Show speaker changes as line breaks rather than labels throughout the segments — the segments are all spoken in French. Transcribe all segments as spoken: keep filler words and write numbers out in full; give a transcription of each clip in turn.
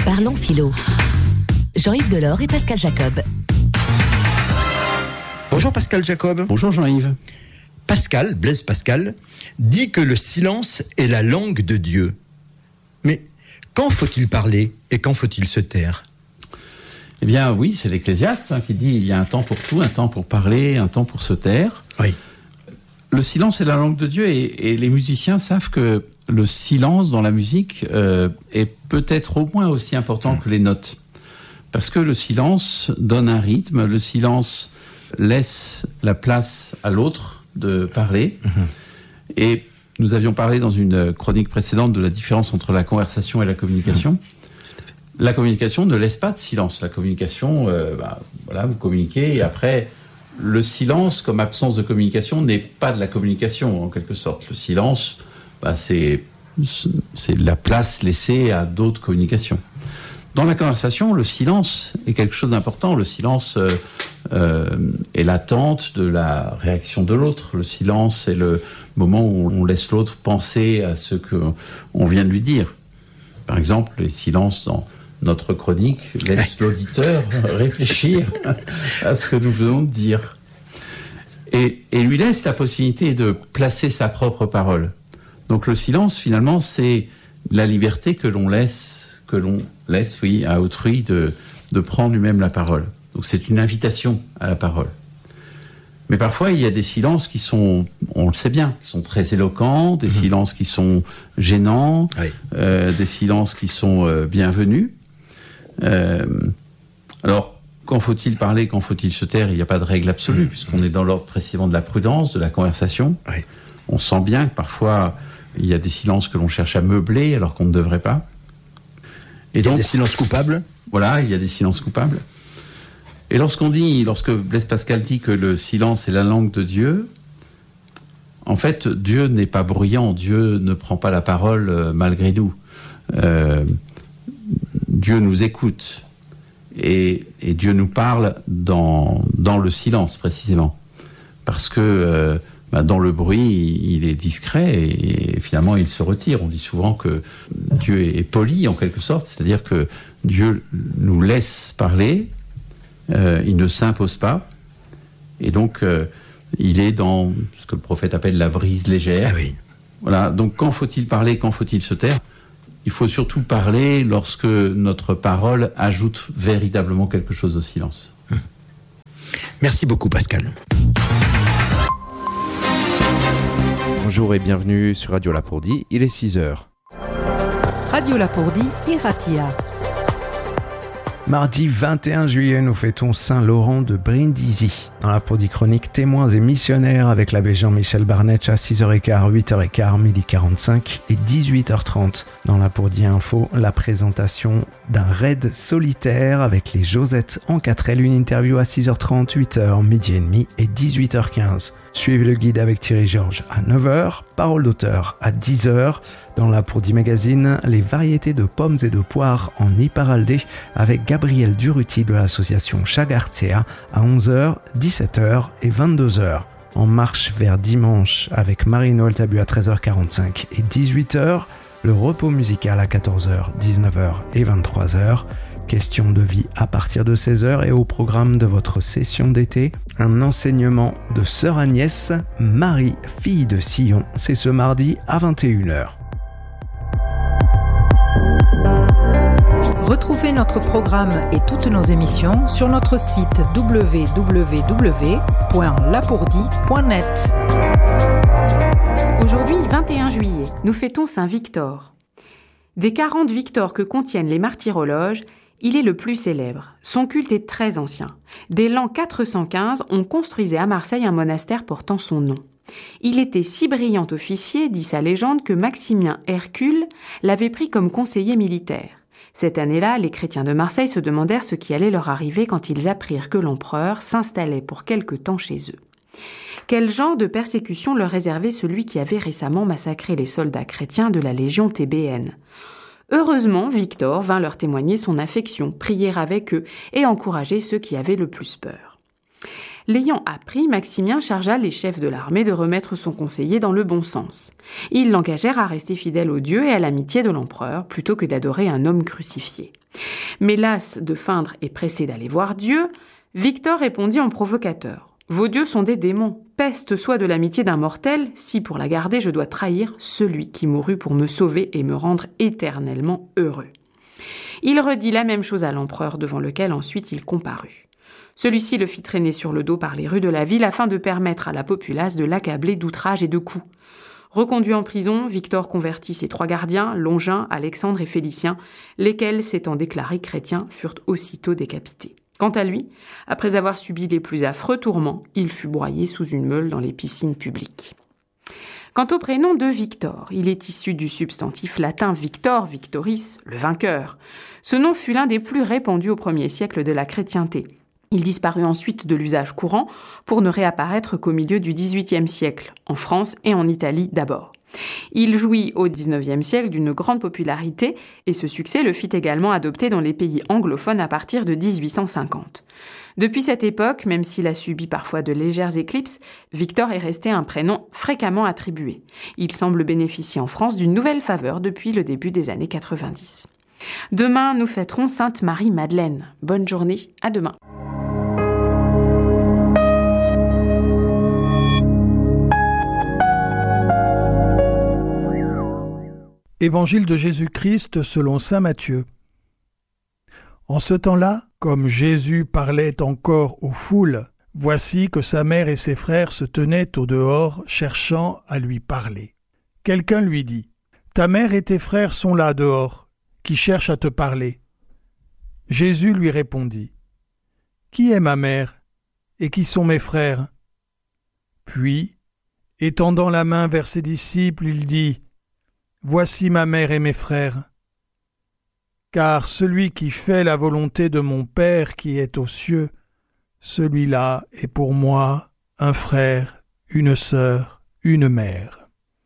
Parlons philo. Jean-Yves Delors et Pascal Jacob.
Bonjour Pascal Jacob.
Bonjour Jean-Yves.
Pascal, Blaise Pascal, dit que le silence est la langue de Dieu. Mais quand faut-il parler et quand faut-il se taire ?
Eh bien oui, c'est l'Ecclésiaste hein, qui dit il y a un temps pour tout, un temps pour parler, un temps pour se taire.
Oui.
Le silence est la langue de Dieu et, et les musiciens savent que le silence dans la musique euh, est peut-être au moins aussi important que les notes. Parce que le silence donne un rythme, le silence laisse la place à l'autre de parler. Mmh. Et nous avions parlé dans une chronique précédente de la différence entre la conversation et la communication. Mmh. La communication ne laisse pas de silence. La communication, euh, bah, voilà, vous communiquez et après, le silence comme absence de communication n'est pas de la communication en quelque sorte. Le silence, bah, c'est, c'est la place laissée à d'autres communications. Dans la conversation, le silence est quelque chose d'important. Le silence euh, euh, est l'attente de la réaction de l'autre. Le silence est le moment où on laisse l'autre penser à ce qu'on vient de lui dire. Par exemple, les silences dans notre chronique laissent l'auditeur réfléchir à ce que nous venons de dire. Et, et lui laisse la possibilité de placer sa propre parole. Donc le silence, finalement, c'est la liberté que l'on laisse, que l'on laisse, oui, à autrui de, de prendre lui-même la parole. Donc c'est une invitation à la parole. Mais parfois, il y a des silences qui sont, on le sait bien, qui sont très éloquents, des mmh. silences qui sont gênants, oui. euh, des silences qui sont euh, bienvenus. Euh, alors, quand faut-il parler, quand faut-il se taire ? Il n'y a pas de règle absolue, mmh. puisqu'on est dans l'ordre précisément de la prudence, de la conversation. Oui. On sent bien que parfois, il y a des silences que l'on cherche à meubler alors qu'on ne devrait pas.
Et il y donc, a des silences coupables ?
Voilà, il y a des silences coupables. Et lorsqu'on dit, lorsque Blaise Pascal dit que le silence est la langue de Dieu, en fait, Dieu n'est pas bruyant, Dieu ne prend pas la parole euh, malgré nous. Euh, Dieu nous écoute et, et Dieu nous parle dans, dans le silence précisément. Parce que euh, bah, dans le bruit, il, il est discret et, et finalement il se retire. On dit souvent que Dieu est, est poli en quelque sorte, c'est-à-dire que Dieu nous laisse parler. Euh, il ne s'impose pas, et donc euh, il est dans ce que le prophète appelle la brise légère.
Ah oui.
Voilà. Donc quand faut-il parler, quand faut-il se taire ? Il faut surtout parler lorsque notre parole ajoute véritablement quelque chose au silence.
Merci beaucoup Pascal.
Bonjour et bienvenue sur Radio Lapourdie, il est six heures.
Radio Lapourdie, Iratia.
Mardi vingt et un juillet, nous fêtons Saint-Laurent de Brindisi. Dans la Lapourdie chronique, témoins et missionnaires avec l'abbé Jean-Michel Barnetch à six heures quinze, huit heures quinze, midi quarante-cinq et dix-huit heures trente. Dans la Lapourdie Info, la présentation d'un raid solitaire avec les Josettes en quatre L, une interview à six heures trente, huit heures, midi et demi et dix-huit heures quinze. Suivez le guide avec Thierry Georges à neuf heures, parole d'auteur à dix heures. Dans la Lapourdie Magazine, les variétés de pommes et de poires en Iparaldé avec Gabriel Duruti de l'association Chagartea à onze heures, dix-sept heures et vingt-deux heures. En marche vers dimanche avec Marie-Noël Tabu à treize heures quarante-cinq et dix-huit heures. Le repos musical à quatorze heures, dix-neuf heures et vingt-trois heures. Question de vie à partir de seize heures et au programme de votre session d'été, un enseignement de Sœur Agnès, Marie, fille de Sion. C'est ce mardi à vingt et une heures.
Retrouvez notre programme et toutes nos émissions sur notre site w w w point lapourdie point net.
Aujourd'hui, vingt et un juillet, nous fêtons Saint Victor. Des quarante Victors que contiennent les martyrologes, il est le plus célèbre. Son culte est très ancien. Dès l'an quatre cent quinze, on construisait à Marseille un monastère portant son nom. Il était si brillant officier, dit sa légende, que Maximien Hercule l'avait pris comme conseiller militaire. Cette année-là, les chrétiens de Marseille se demandèrent ce qui allait leur arriver quand ils apprirent que l'empereur s'installait pour quelque temps chez eux. Quel genre de persécution leur réservait celui qui avait récemment massacré les soldats chrétiens de la Légion thébaine ? Heureusement, Victor vint leur témoigner son affection, prier avec eux et encourager ceux qui avaient le plus peur. L'ayant appris, Maximien chargea les chefs de l'armée de remettre son conseiller dans le bon sens. Ils l'engagèrent à rester fidèle au Dieu et à l'amitié de l'empereur, plutôt que d'adorer un homme crucifié. Mais las de feindre et pressé d'aller voir Dieu, Victor répondit en provocateur. « Vos dieux sont des démons. Peste soit de l'amitié d'un mortel, si pour la garder je dois trahir celui qui mourut pour me sauver et me rendre éternellement heureux. » Il redit la même chose à l'empereur, devant lequel ensuite il comparut. Celui-ci le fit traîner sur le dos par les rues de la ville afin de permettre à la populace de l'accabler d'outrages et de coups. Reconduit en prison, Victor convertit ses trois gardiens, Longin, Alexandre et Félicien, lesquels, s'étant déclarés chrétiens, furent aussitôt décapités. Quant à lui, après avoir subi les plus affreux tourments, il fut broyé sous une meule dans les piscines publiques. Quant au prénom de Victor, il est issu du substantif latin victor, victoris, le vainqueur. Ce nom fut l'un des plus répandus au premier siècle de la chrétienté. Il disparut ensuite de l'usage courant pour ne réapparaître qu'au milieu du dix-huitième siècle, en France et en Italie d'abord. Il jouit au dix-neuvième siècle d'une grande popularité et ce succès le fit également adopter dans les pays anglophones à partir de dix-huit cent cinquante. Depuis cette époque, même s'il a subi parfois de légères éclipses, Victor est resté un prénom fréquemment attribué. Il semble bénéficier en France d'une nouvelle faveur depuis le début des années quatre-vingt-dix. Demain, nous fêterons Sainte Marie-Madeleine. Bonne journée, à demain.
Évangile de Jésus-Christ selon saint Matthieu. En ce temps-là, comme Jésus parlait encore aux foules, voici que sa mère et ses frères se tenaient au dehors, cherchant à lui parler. Quelqu'un lui dit : « Ta mère et tes frères sont là dehors, qui cherchent à te parler. » Jésus lui répondit : « Qui est ma mère et qui sont mes frères ?» Puis, étendant la main vers ses disciples, il dit : « Voici ma mère et mes frères. Car celui qui fait la volonté de mon Père qui est aux cieux, celui-là est pour moi un frère, une sœur, une mère. »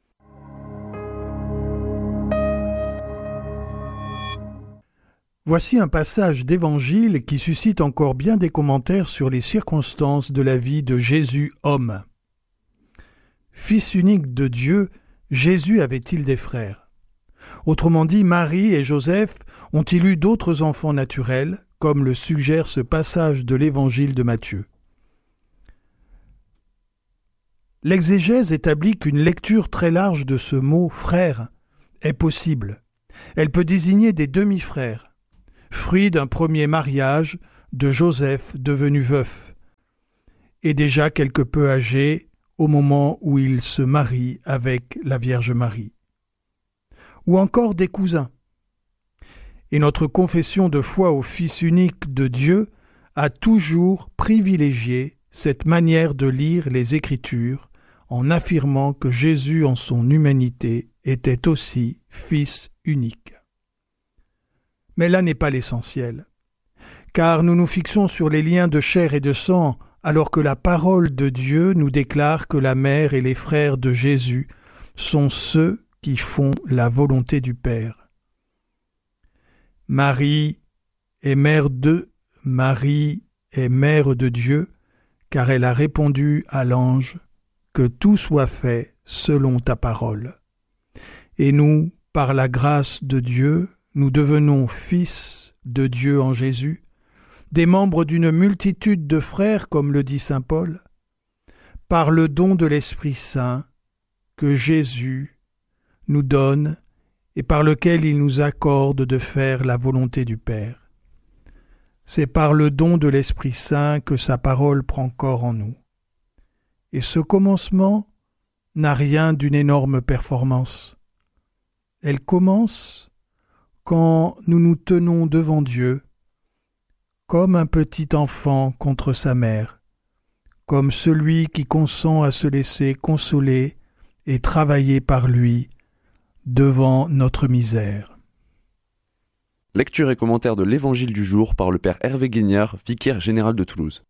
Voici un passage d'Évangile qui suscite encore bien des commentaires sur les circonstances de la vie de Jésus homme. Fils unique de Dieu, Jésus avait-il des frères ? Autrement dit, Marie et Joseph ont-ils eu d'autres enfants naturels, comme le suggère ce passage de l'Évangile de Matthieu ? L'exégèse établit qu'une lecture très large de ce mot « frère » est possible. Elle peut désigner des demi-frères, fruit d'un premier mariage de Joseph devenu veuf, et déjà quelque peu âgé au moment où il se marie avec la Vierge Marie. Ou encore des cousins. Et notre confession de foi au Fils unique de Dieu a toujours privilégié cette manière de lire les Écritures en affirmant que Jésus en son humanité était aussi Fils unique. Mais là n'est pas l'essentiel, car nous nous fixons sur les liens de chair et de sang, alors que la parole de Dieu nous déclare que la mère et les frères de Jésus sont ceux qui font la volonté du Père. Marie est mère de Marie est mère de Dieu, car elle a répondu à l'ange que tout soit fait selon ta parole. Et nous, par la grâce de Dieu, nous devenons fils de Dieu en Jésus, des membres d'une multitude de frères, comme le dit saint Paul, par le don de l'Esprit Saint que Jésus nous donne et par lequel il nous accorde de faire la volonté du Père. C'est par le don de l'Esprit Saint que sa parole prend corps en nous. Et ce commencement n'a rien d'une énorme performance. Elle commence quand nous nous tenons devant Dieu, comme un petit enfant contre sa mère, comme celui qui consent à se laisser consoler et travailler par lui devant notre misère.
Lecture et commentaire de l'Évangile du jour par le Père Hervé Guignard, vicaire général de Toulouse.